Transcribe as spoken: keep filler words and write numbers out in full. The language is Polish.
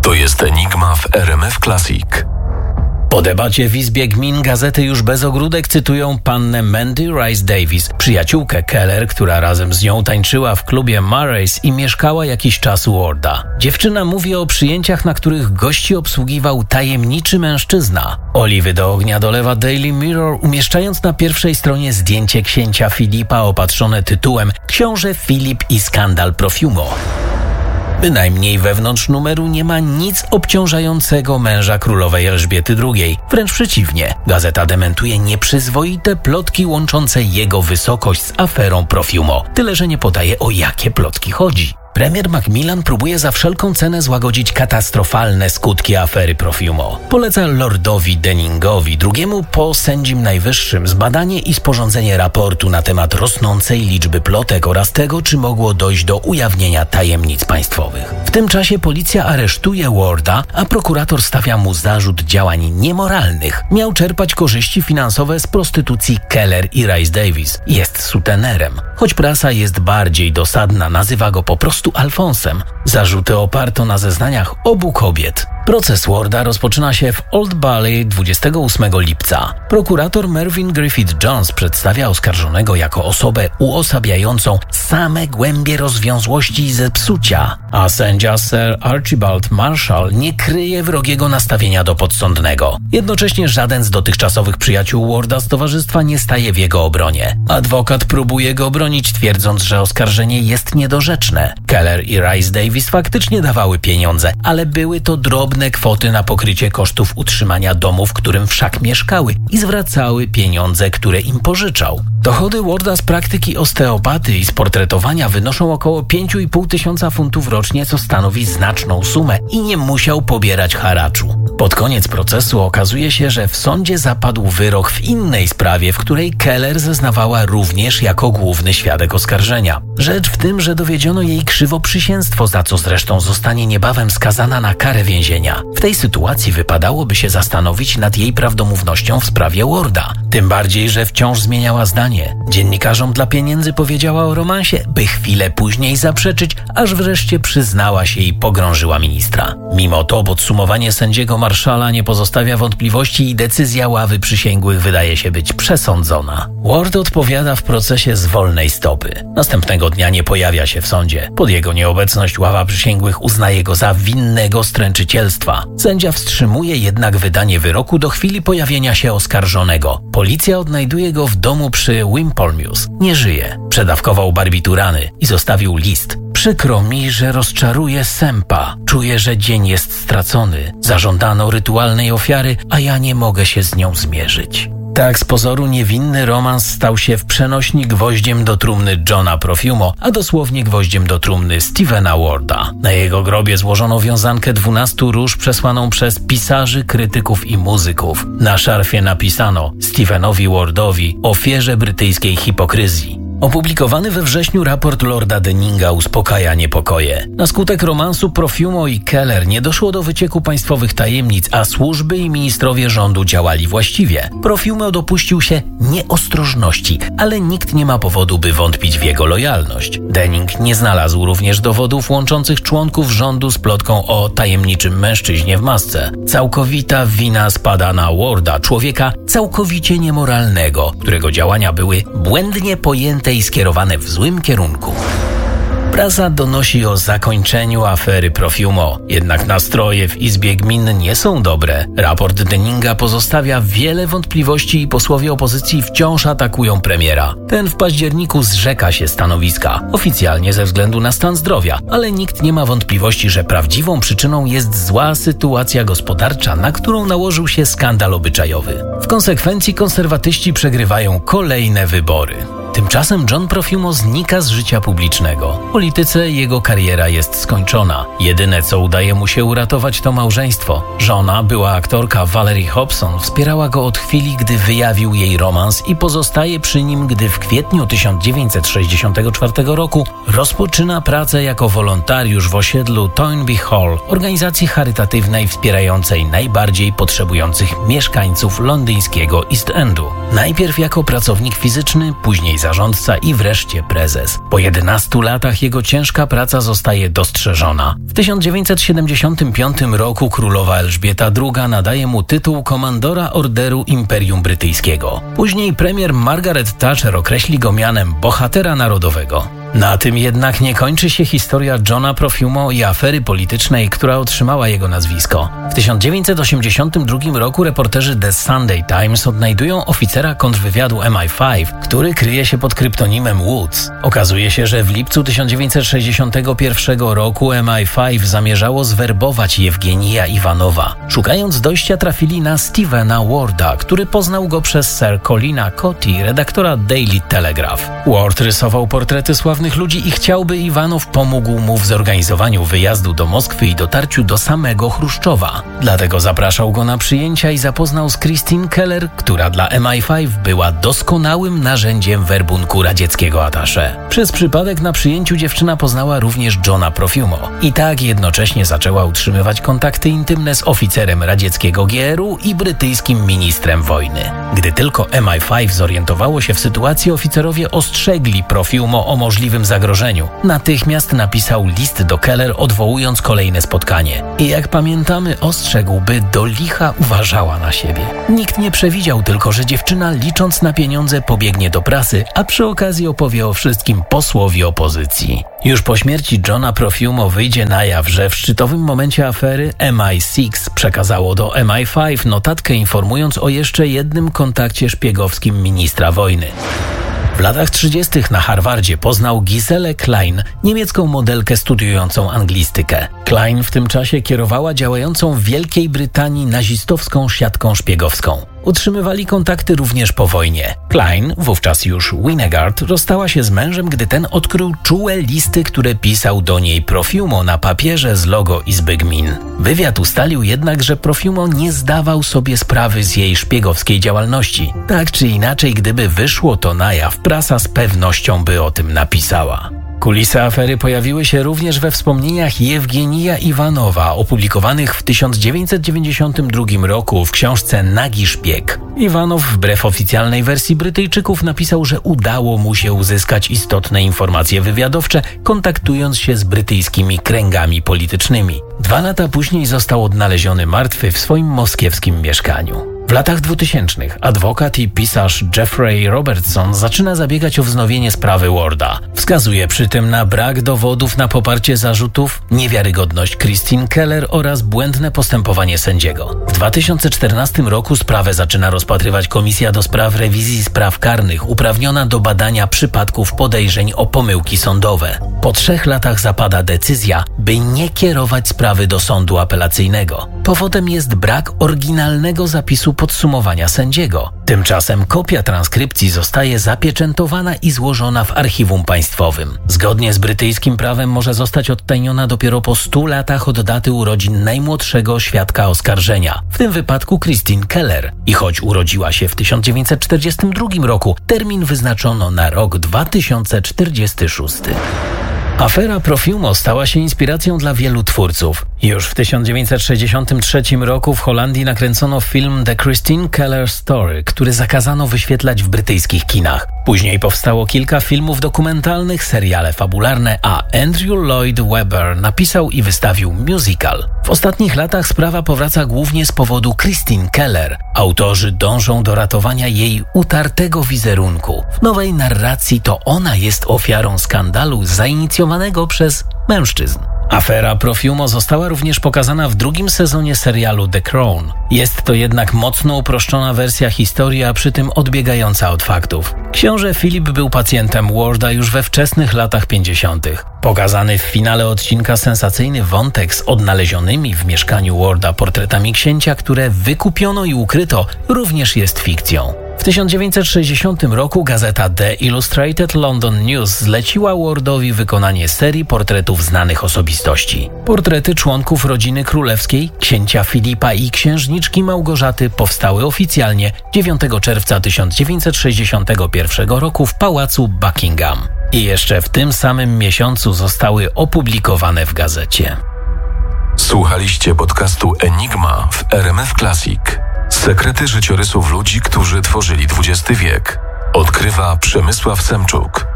To jest Enigma w R M F Classic. Po debacie w Izbie Gmin gazety już bez ogródek cytują pannę Mandy Rice Davis, przyjaciółkę Keller, która razem z nią tańczyła w klubie Murray's i mieszkała jakiś czas u Warda. Dziewczyna mówi o przyjęciach, na których gości obsługiwał tajemniczy mężczyzna. Oliwy do ognia dolewa Daily Mirror, umieszczając na pierwszej stronie zdjęcie księcia Filipa opatrzone tytułem „Książę Filip i skandal Profumo”. Bynajmniej wewnątrz numeru nie ma nic obciążającego męża królowej Elżbiety drugiej. Wręcz przeciwnie, gazeta dementuje nieprzyzwoite plotki łączące jego wysokość z aferą Profumo. Tyle, że nie podaje, o jakie plotki chodzi. Premier Macmillan próbuje za wszelką cenę złagodzić katastrofalne skutki afery Profumo. Poleca Lordowi Denningowi, drugiemu po sędzim najwyższym, zbadanie i sporządzenie raportu na temat rosnącej liczby plotek oraz tego, czy mogło dojść do ujawnienia tajemnic państwowych. W tym czasie policja aresztuje Warda, a prokurator stawia mu zarzut działań niemoralnych. Miał czerpać korzyści finansowe z prostytucji Keller i Rice Davis. Jest sutenerem. Choć prasa jest bardziej dosadna, nazywa go po prostu Alfonsem. Zarzuty oparto na zeznaniach obu kobiet. Proces Warda rozpoczyna się w Old Bailey dwudziestego ósmego lipca. Prokurator Mervyn Griffith-Jones przedstawia oskarżonego jako osobę uosabiającą same głębie rozwiązłości i zepsucia, a sędzia Sir Archibald Marshall nie kryje wrogiego nastawienia do podsądnego. Jednocześnie żaden z dotychczasowych przyjaciół Warda z towarzystwa nie staje w jego obronie. Adwokat próbuje go bronić, twierdząc, że oskarżenie jest niedorzeczne. Keller i Rice Davis faktycznie dawały pieniądze, ale były to drobne kwoty na pokrycie kosztów utrzymania domu, w którym wszak mieszkały, i zwracały pieniądze, które im pożyczał. Dochody Warda z praktyki osteopaty i z portretowania wynoszą około pięć i pół tysiąca funtów rocznie, co stanowi znaczną sumę, i nie musiał pobierać haraczu. Pod koniec procesu okazuje się, że w sądzie zapadł wyrok w innej sprawie, w której Keller zeznawała również jako główny świadek oskarżenia. Rzecz w tym, że dowiedziono jej krzywoprzysięstwo, za co zresztą zostanie niebawem skazana na karę więzienia. W tej sytuacji wypadałoby się zastanowić nad jej prawdomównością w sprawie Warda. Tym bardziej, że wciąż zmieniała zdanie. Dziennikarzom dla pieniędzy powiedziała o romansie, by chwilę później zaprzeczyć, aż wreszcie przyznała się i pogrążyła ministra. Mimo to podsumowanie sędziego Marszala nie pozostawia wątpliwości i decyzja ławy przysięgłych wydaje się być przesądzona. Ward odpowiada w procesie z wolnej stopy. Następnego dnia nie pojawia się w sądzie. Pod jego nieobecność ława przysięgłych uznaje go za winnego stręczycielstwa. Sędzia wstrzymuje jednak wydanie wyroku do chwili pojawienia się oskarżonego. Policja odnajduje go w domu przy Wimpole Mews. Nie żyje. Przedawkował barbiturany i zostawił list. Przykro mi, że rozczaruje sępa. Czuję, że dzień jest stracony. Zażądano rytualnej ofiary, a ja nie mogę się z nią zmierzyć. Tak z pozoru niewinny romans stał się w przenośni gwoździem do trumny Johna Profumo, a dosłownie gwoździem do trumny Stephena Warda. Na jego grobie złożono wiązankę dwunastu róż przesłaną przez pisarzy, krytyków i muzyków. Na szarfie napisano Stephenowi Wardowi, ofierze brytyjskiej hipokryzji. Opublikowany we wrześniu raport Lorda Denninga uspokaja niepokoje. Na skutek romansu Profumo i Keller nie doszło do wycieku państwowych tajemnic, a służby i ministrowie rządu działali właściwie. Profumo dopuścił się nieostrożności, ale nikt nie ma powodu, by wątpić w jego lojalność. Denning nie znalazł również dowodów łączących członków rządu z plotką o tajemniczym mężczyźnie w masce. Całkowita wina spada na Warda, człowieka całkowicie niemoralnego, którego działania były błędnie pojęte i skierowane w złym kierunku. Prasa donosi o zakończeniu afery Profumo, jednak nastroje w Izbie Gmin nie są dobre. Raport Denninga pozostawia wiele wątpliwości i posłowie opozycji wciąż atakują premiera. Ten w październiku zrzeka się stanowiska, oficjalnie ze względu na stan zdrowia, ale nikt nie ma wątpliwości, że prawdziwą przyczyną jest zła sytuacja gospodarcza, na którą nałożył się skandal obyczajowy. W konsekwencji konserwatyści przegrywają kolejne wybory. Tymczasem John Profumo znika z życia publicznego. W polityce jego kariera jest skończona. Jedyne, co udaje mu się uratować, to małżeństwo. Żona, była aktorka Valerie Hobson, wspierała go od chwili, gdy wyjawił jej romans i pozostaje przy nim, gdy w kwietniu tysiąc dziewięćset sześćdziesiątego czwartego roku rozpoczyna pracę jako wolontariusz w osiedlu Toynbee Hall, organizacji charytatywnej wspierającej najbardziej potrzebujących mieszkańców londyńskiego East Endu. Najpierw jako pracownik fizyczny, później zarządca i wreszcie prezes. Po jedenastu latach jego ciężka praca zostaje dostrzeżona. W tysiąc dziewięćset siedemdziesiątym piątym roku królowa Elżbieta druga nadaje mu tytuł komandora Orderu Imperium Brytyjskiego. Później premier Margaret Thatcher określi go mianem bohatera narodowego. Na tym jednak nie kończy się historia Johna Profumo i afery politycznej, która otrzymała jego nazwisko. W tysiąc dziewięćset osiemdziesiątym drugim roku reporterzy The Sunday Times odnajdują oficera kontrwywiadu M I pięć, który kryje się pod kryptonimem Woods. Okazuje się, że w lipcu tysiąc dziewięćset sześćdziesiątego pierwszego roku M I pięć zamierzało zwerbować Jewgenija Iwanowa. Szukając dojścia trafili na Stevena Warda, który poznał go przez Sir Colina Cotti, redaktora Daily Telegraph. Ward rysował portrety sławnych ludzi i chciałby Iwanow pomógł mu w zorganizowaniu wyjazdu do Moskwy i dotarciu do samego Chruszczowa. Dlatego zapraszał go na przyjęcia i zapoznał z Christine Keller, która dla M I pięć była doskonałym narzędziem werbunku radzieckiego attaché. Przez przypadek na przyjęciu dziewczyna poznała również Johna Profumo i tak jednocześnie zaczęła utrzymywać kontakty intymne z oficerem radzieckiego G R U i brytyjskim ministrem wojny. Gdy tylko M I pięć zorientowało się w sytuacji, oficerowie ostrzegli Profumo o możliwym zagrożeniu. Natychmiast napisał list do Keller, odwołując kolejne spotkanie. I jak pamiętamy, ostrzegł, by do licha uważała na siebie. Nikt nie przewidział tylko, że dziewczyna, licząc na pieniądze, pobiegnie do prasy, a przy okazji opowie o wszystkim posłowi opozycji. Już po śmierci Johna Profumo wyjdzie na jaw, że w szczytowym momencie afery M I sześć przekazało do M I pięć notatkę informując o jeszcze jednym kontakcie szpiegowskim ministra wojny. W latach trzydziestych na Harvardzie poznał Giselle Klein, niemiecką modelkę studiującą anglistykę. Klein w tym czasie kierowała działającą w Wielkiej Brytanii nazistowską siatką szpiegowską. Utrzymywali kontakty również po wojnie. Klein, wówczas już Winegard, rozstała się z mężem, gdy ten odkrył czułe listy, które pisał do niej Profumo na papierze z logo Izby Gmin. Wywiad ustalił jednak, że Profumo nie zdawał sobie sprawy z jej szpiegowskiej działalności. Tak czy inaczej, gdyby wyszło to na jaw, prasa z pewnością by o tym napisała. Kulisy afery pojawiły się również we wspomnieniach Jewgenija Iwanowa, opublikowanych w tysiąc dziewięćset dziewięćdziesiątym drugim roku w książce Nagi szpieg. Iwanow, wbrew oficjalnej wersji Brytyjczyków, napisał, że udało mu się uzyskać istotne informacje wywiadowcze, kontaktując się z brytyjskimi kręgami politycznymi. Dwa lata później został odnaleziony martwy w swoim moskiewskim mieszkaniu. W latach dwutysięcznych adwokat i pisarz Jeffrey Robertson zaczyna zabiegać o wznowienie sprawy Warda. Wskazuje przy tym na brak dowodów na poparcie zarzutów, niewiarygodność Christine Keller oraz błędne postępowanie sędziego. W dwa tysiące czternastym roku sprawę zaczyna rozpatrywać Komisja do Spraw Rewizji Spraw Karnych, uprawniona do badania przypadków podejrzeń o pomyłki sądowe. Po trzech latach zapada decyzja, by nie kierować sprawy do sądu apelacyjnego. Powodem jest brak oryginalnego zapisu podsumowania sędziego. Tymczasem kopia transkrypcji zostaje zapieczętowana i złożona w archiwum państwowym. Zgodnie z brytyjskim prawem może zostać odtajniona dopiero po stu latach od daty urodzin najmłodszego świadka oskarżenia, w tym wypadku Christine Keller. I choć urodziła się w tysiąc dziewięćset czterdziestym drugim roku, termin wyznaczono na rok dwa tysiące czterdziesty szósty. Afera Profumo stała się inspiracją dla wielu twórców. Już w tysiąc dziewięćset sześćdziesiątym trzecim roku w Holandii nakręcono film The Christine Keller Story, który zakazano wyświetlać w brytyjskich kinach. Później powstało kilka filmów dokumentalnych, seriale fabularne, a Andrew Lloyd Webber napisał i wystawił musical. W ostatnich latach sprawa powraca głównie z powodu Christine Keller. Autorzy dążą do ratowania jej utartego wizerunku. W nowej narracji to ona jest ofiarą skandalu zainicjowanego przez mężczyzn. Afera Profumo została również pokazana w drugim sezonie serialu The Crown. Jest to jednak mocno uproszczona wersja historii, a przy tym odbiegająca od faktów. Książę Filip był pacjentem Warda już we wczesnych latach pięćdziesiątych. Pokazany w finale odcinka sensacyjny wątek z odnalezionymi w mieszkaniu Warda portretami księcia, które wykupiono i ukryto, również jest fikcją. W tysiąc dziewięćset sześćdziesiątym roku gazeta The Illustrated London News zleciła Wardowi wykonanie serii portretów znanych osobistości. Portrety członków rodziny królewskiej, księcia Filipa i księżniczki Małgorzaty powstały oficjalnie dziewiątego czerwca tysiąc dziewięćset sześćdziesiątego pierwszego roku w pałacu Buckingham. I jeszcze w tym samym miesiącu zostały opublikowane w gazecie. Słuchaliście podcastu Enigma w R M F Classic. Sekrety życiorysów ludzi, którzy tworzyli dwudziesty wiek. Odkrywa Przemysław Semczuk.